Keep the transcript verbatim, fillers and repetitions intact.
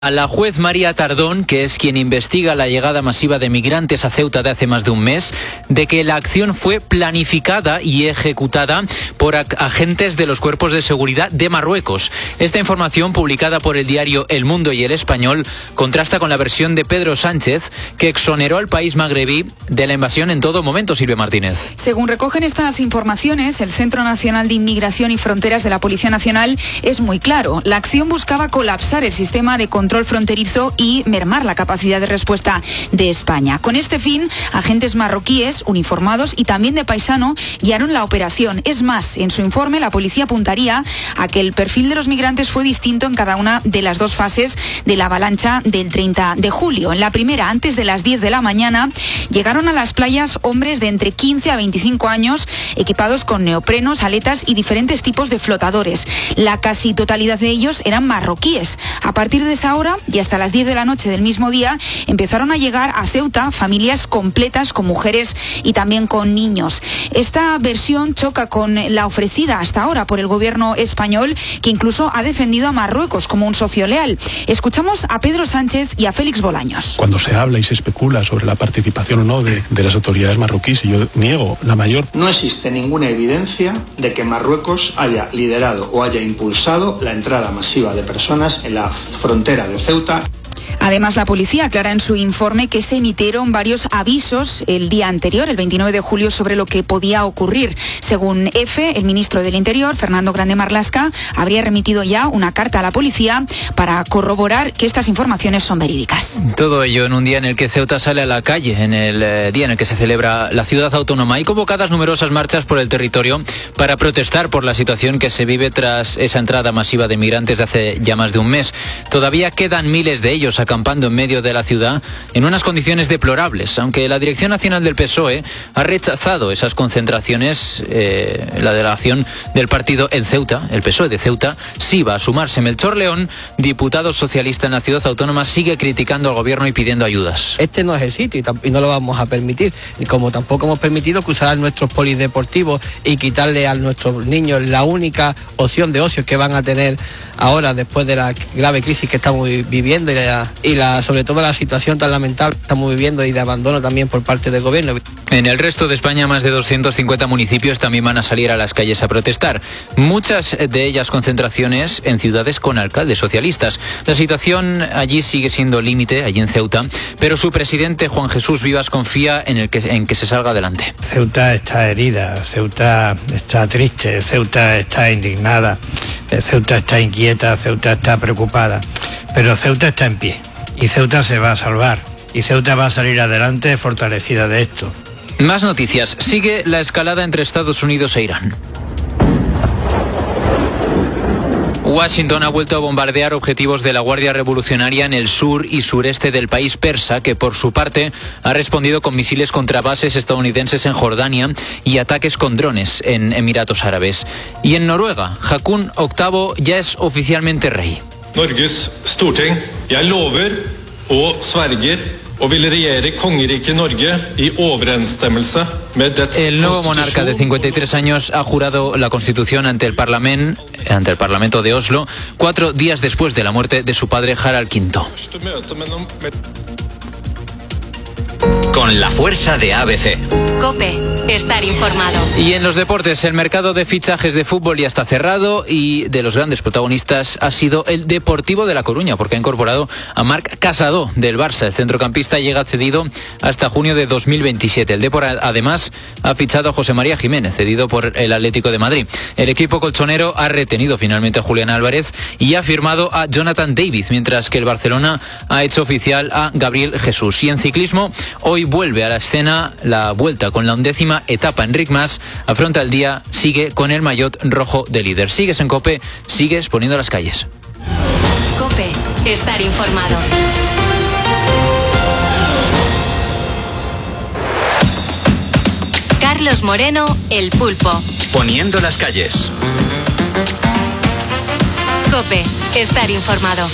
A la juez María Tardón, que es quien investiga la llegada masiva de migrantes a Ceuta de hace más de un mes, de que la acción fue planificada y ejecutada por agentes de los cuerpos de seguridad de Marruecos. Esta información, publicada por el diario El Mundo y El Español, contrasta con la versión de Pedro Sánchez, que exoneró al país magrebí de la invasión en todo momento. Silvia Martínez. Según recogen estas informaciones, el Centro Nacional de Inmigración y Fronteras de la Policía Nacional es muy claro. La acción buscaba colapsar el sistema de control control fronterizo y mermar la capacidad de respuesta de España. Con este fin, agentes marroquíes, uniformados y también de paisano, guiaron la operación. Es más, en su informe, la policía apuntaría a que el perfil de los migrantes fue distinto en cada una de las dos fases de la avalancha del treinta de julio. En la primera, antes de las diez de la mañana, llegaron a las playas hombres de entre quince a veinticinco años, equipados con neoprenos, aletas y diferentes tipos de flotadores. La casi totalidad de ellos eran marroquíes. A partir de esa hora y hasta las diez de la noche del mismo día empezaron a llegar a Ceuta familias completas con mujeres y también con niños. Esta versión choca con la ofrecida hasta ahora por el gobierno español, que incluso ha defendido a Marruecos como un socio leal. Escuchamos a Pedro Sánchez y a Félix Bolaños. Cuando se habla y se especula sobre la participación o no de, de las autoridades marroquíes, y yo niego la mayor. No existe ninguna evidencia de que Marruecos haya liderado o haya impulsado la entrada masiva de personas en la frontera de Ceuta. Además, la policía aclara en su informe que se emitieron varios avisos el día anterior, el veintinueve de julio, sobre lo que podía ocurrir. Según EFE, el ministro del Interior, Fernando Grande Marlaska, habría remitido ya una carta a la policía para corroborar que estas informaciones son verídicas. Todo ello en un día en el que Ceuta sale a la calle, en el eh, día en el que se celebra la ciudad autónoma. Hay convocadas numerosas marchas por el territorio para protestar por la situación que se vive tras esa entrada masiva de migrantes de hace ya más de un mes. Todavía quedan miles de ellos acampando en medio de la ciudad en unas condiciones deplorables, aunque la Dirección Nacional del P S O E ha rechazado esas concentraciones. Eh, la delegación del partido en Ceuta, el P S O E de Ceuta, sí va a sumarse. Melchor León, diputado socialista en la ciudad autónoma, sigue criticando al gobierno y pidiendo ayudas. Este no es el sitio y, y no lo vamos a permitir, y como tampoco hemos permitido que usaran nuestros polideportivos y quitarle a nuestros niños la única opción de ocio que van a tener ahora después de la grave crisis que estamos viviendo y la y la, sobre todo la situación tan lamentable que estamos viviendo y de abandono también por parte del gobierno. En el resto de España, más de doscientos cincuenta municipios también van a salir a las calles a protestar. Muchas de ellas concentraciones en ciudades con alcaldes socialistas. La situación allí sigue siendo límite, allí en Ceuta, pero su presidente, Juan Jesús Vivas, confía en, el que, en que se salga adelante. Ceuta está herida, Ceuta está triste, Ceuta está indignada, Ceuta está inquieta, Ceuta está preocupada, pero Ceuta está en pie. Y Ceuta se va a salvar. Y Ceuta va a salir adelante fortalecida de esto. Más noticias. Sigue la escalada entre Estados Unidos e Irán. Washington ha vuelto a bombardear objetivos de la Guardia Revolucionaria en el sur y sureste del país persa, que por su parte ha respondido con misiles contra bases estadounidenses en Jordania y ataques con drones en Emiratos Árabes. Y en Noruega, Haakon octavo ya es oficialmente rey. Norges Storting, jeg lover og sverger og vil regjere kongeriket Norge i overensstemmelse med dets konstitusjon. El nuevo monarca de cincuenta y tres años ha jurado la Constitución ante el Parlamento, ante el Parlamento de Oslo, cuatro días después de la muerte de su padre Harald quinto. Con la fuerza de A B C. COPE, estar informado. Y en los deportes, el mercado de fichajes de fútbol ya está cerrado y de los grandes protagonistas ha sido el Deportivo de La Coruña, porque ha incorporado a Marc Casado del Barça. El centrocampista llega cedido hasta junio de dos mil veintisiete. El Depor además ha fichado a José María Jiménez, cedido por el Atlético de Madrid. El equipo colchonero ha retenido finalmente a Julián Álvarez y ha firmado a Jonathan David, mientras que el Barcelona ha hecho oficial a Gabriel Jesús. Y en ciclismo, hoy vuelve a la escena la Vuelta con la undécima etapa. Enric Mas afronta el día, sigue con el maillot rojo de líder. Sigues en COPE, sigues poniendo las calles. COPE, estar informado. Carlos Moreno, El Pulpo. Poniendo las calles. COPE, estar informado.